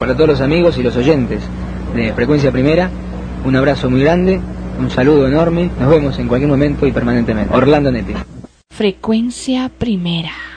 Para todos los amigos y los oyentes de Frecuencia Primera, un abrazo muy grande, un saludo enorme, nos vemos en cualquier momento y permanentemente. Orlando Netti. Frecuencia Primera.